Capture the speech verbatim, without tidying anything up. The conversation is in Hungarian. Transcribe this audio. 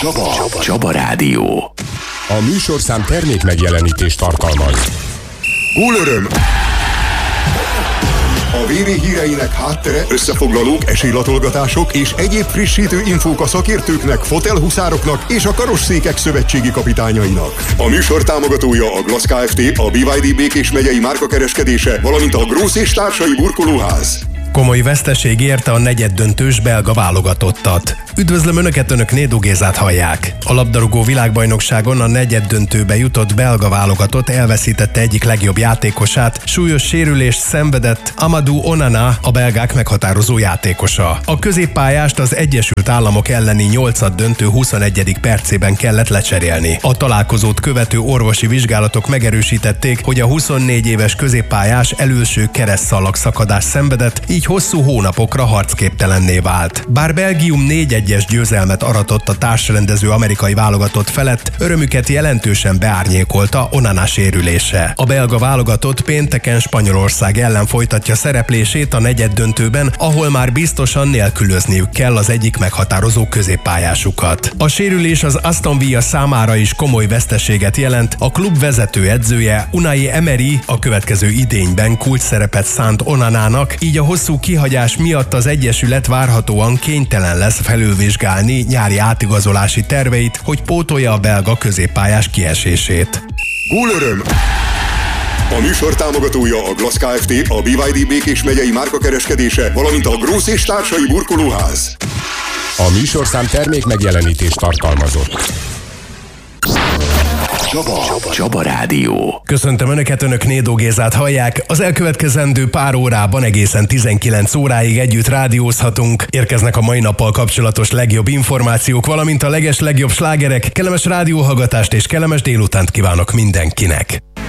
Csaba. Csaba. Csaba Rádió. A műsorszám termék megjelenítést tartalmaz. Gólöröm! A vé vé híreinek háttere, összefoglalók, esélylatolgatások és egyéb frissítő infók a szakértőknek, fotelhuszároknak és a karosszékek szövetségi kapitányainak. A műsor támogatója a Glass Kft., a bé vé dé Békés megyei márkakereskedése, valamint a Grósz és társai burkolóház. Komoly veszteség érte a negyeddöntős belga válogatottat. Üdvözlöm Önöket, Önök Nédó Gézát hallják. A labdarúgó világbajnokságon a negyeddöntőbe jutott belga válogatott elveszítette egyik legjobb játékosát, súlyos sérülést szenvedett Amadou Onana, a belgák meghatározó játékosa. A középpályást az Egyesült Államok elleni nyolcaddöntő huszonegyedik percében kellett lecserélni. A találkozót követő orvosi vizsgálatok megerősítették, hogy a huszonnégy éves középpályás elülső keresztszalag szakadást szenvedett, így hosszú hónapokra harcképtelenné vált. Bár Belgium négy egyes győzelmet aratott a társrendező amerikai válogatott felett, örömüket jelentősen beárnyékolta Onana sérülése. A belga válogatott pénteken Spanyolország ellen folytatja szereplését a negyeddöntőben, ahol már biztosan nélkülözniük kell az egyik meghatározó középpályásukat. A sérülés az Aston Villa számára is komoly veszteséget jelent, a klub vezető edzője Unai Emery a következő idényben kulcsszerepet szánt Onanának, így a hosszú kihagyás miatt az egyesület várhatóan kénytelen lesz felülvizsgálni nyári átigazolási terveit, hogy pótolja a belga középpályás kiesését. Gólöröm! A műsor támogatója a Glass Kft., a bé vé dé Békés megyei márkakereskedése, valamint a Grósz és társai burkolóház. A műsorszám termék megjelenítést tartalmazott. Csaba. Csaba. Csaba Rádió. Köszöntöm Önöket, Önök Nédó Gézát hallják. Az elkövetkezendő pár órában egészen tizenkilenc óráig együtt rádiózhatunk. Érkeznek a mai nappal kapcsolatos legjobb információk, valamint a leges legjobb slágerek. Kellemes rádióhallgatást és kellemes délutánt kívánok mindenkinek.